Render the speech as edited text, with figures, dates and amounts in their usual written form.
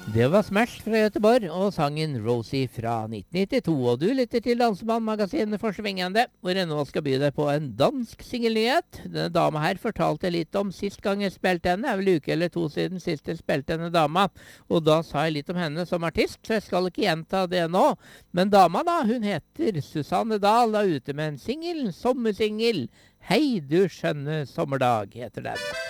Det var Smash fra Göteborg og sangen Rosie fra 1992. Og du lytter til Dansemann-magasinet for svingende, hvor jeg nå skal by deg på en dansk singelnyhet. Denne dama her fortalte litt om sist gang jeg spilte henne. Det er vel uke eller to siden sist jeg spilte denne dama. Og da sa jeg litt om henne som artist, så jeg skal ikke gjenta det nå. Men dama da, hun heter Susanne Dahl, og er ute med en singel, sommersingel. Hei du skjønne sommerdag, heter den.